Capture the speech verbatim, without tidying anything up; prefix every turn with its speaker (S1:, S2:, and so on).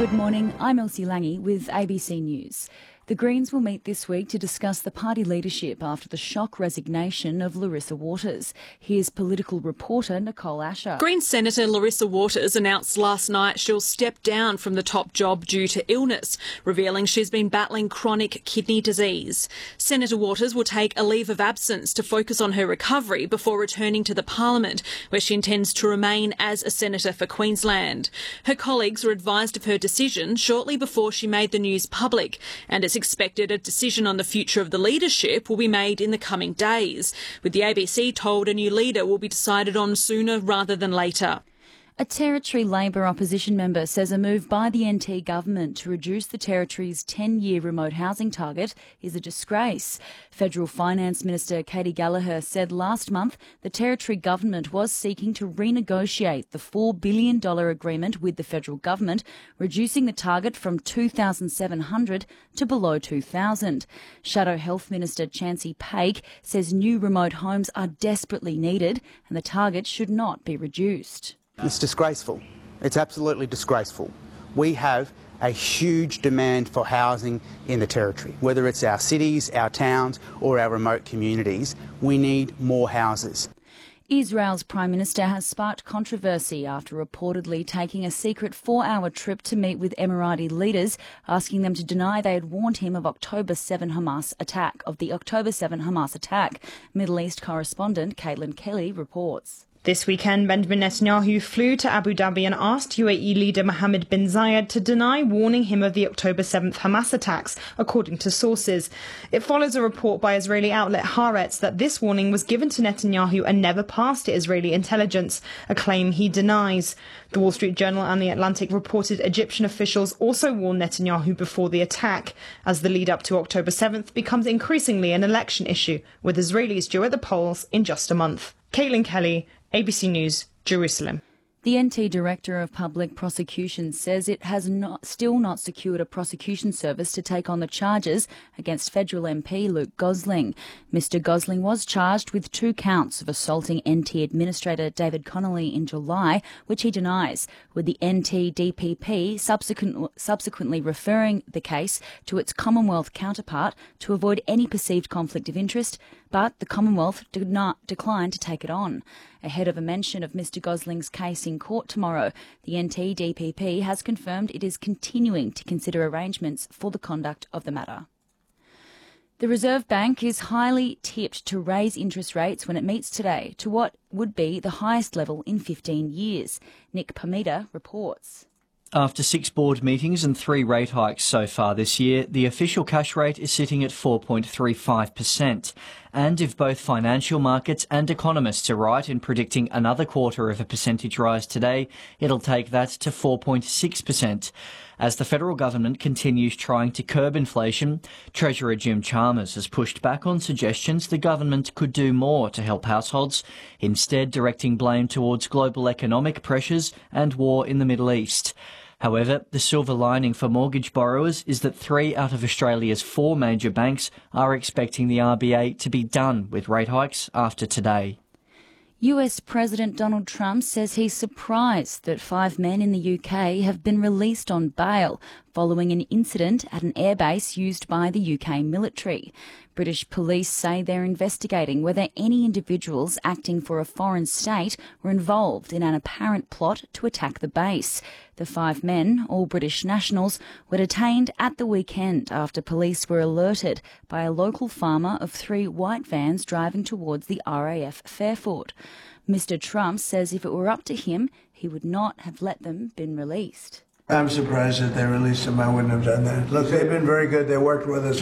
S1: Good morning, I'm Elsie Lange with A B C News. The Greens will meet this week to discuss the party leadership after the shock resignation of Larissa Waters. Here's political reporter Nicole Asher.
S2: Greens Senator Larissa Waters announced last night she'll step down from the top job due to illness, revealing she's been battling chronic kidney disease. Senator Waters will take a leave of absence to focus on her recovery before returning to the Parliament, where she intends to remain as a senator for Queensland. Her colleagues were advised of her decision shortly before she made the news public, and it's expected a decision on the future of the leadership will be made in the coming days, with the A B C told a new leader will be decided on sooner rather than later.
S1: A Territory Labor opposition member says a move by the N T government to reduce the Territory's ten-year remote housing target is a disgrace. Federal Finance Minister Katy Gallagher said last month the Territory government was seeking to renegotiate the four billion dollars agreement with the federal government, reducing the target from two thousand seven hundred to below two thousand. Shadow Health Minister Chancey Paik says new remote homes are desperately needed and the target should not be reduced.
S3: It's disgraceful. It's absolutely disgraceful. We have a huge demand for housing in the Territory. Whether it's our cities, our towns or our remote communities, we need more houses.
S1: Israel's Prime Minister has sparked controversy after reportedly taking a secret four-hour trip to meet with Emirati leaders, asking them to deny they had warned him of October seventh Hamas attack, of the October seventh Hamas attack. Middle East correspondent Caitlin Kelly reports.
S4: This weekend, Benjamin Netanyahu flew to Abu Dhabi and asked U A E leader Mohammed bin Zayed to deny warning him of the October seventh Hamas attacks, according to sources. It follows a report by Israeli outlet Haaretz that this warning was given to Netanyahu and never passed to Israeli intelligence, a claim he denies. The Wall Street Journal and The Atlantic reported Egyptian officials also warned Netanyahu before the attack, as the lead up to October seventh becomes increasingly an election issue, with Israelis due at the polls in just a month. Caitlin Kelly, A B C News, Jerusalem.
S1: The N T Director of Public Prosecutions says it has not, still not secured a prosecution service to take on the charges against federal M P Luke Gosling. Mister Gosling was charged with two counts of assaulting N T Administrator David Connolly in July, which he denies, with the N T D P P subsequent, subsequently referring the case to its Commonwealth counterpart to avoid any perceived conflict of interest, but the Commonwealth did not decline to take it on. Ahead of a mention of Mister Gosling's case in court tomorrow, the N T D P P has confirmed it is continuing to consider arrangements for the conduct of the matter. The Reserve Bank is highly tipped to raise interest rates when it meets today to what would be the highest level in fifteen years. Nick Pamita reports.
S5: After six board meetings and three rate hikes so far this year, the official cash rate is sitting at four point three five percent. And if both financial markets and economists are right in predicting another quarter of a percentage rise today, it'll take that to four point six percent. As the federal government continues trying to curb inflation, Treasurer Jim Chalmers has pushed back on suggestions the government could do more to help households, instead directing blame towards global economic pressures and war in the Middle East. However, the silver lining for mortgage borrowers is that three out of Australia's four major banks are expecting the R B A to be done with rate hikes after today.
S1: U S President Donald Trump says he's surprised that five men in the U K have been released on bail following an incident at an airbase used by the U K military. British police say they're investigating whether any individuals acting for a foreign state were involved in an apparent plot to attack the base. The five men, all British nationals, were detained at the weekend after police were alerted by a local farmer of three white vans driving towards the R A F Fairford. Mister Trump says if it were up to him, he would not have let them been released.
S6: I'm surprised that they released them. I wouldn't have done that. Look, they've been very good. They worked with us.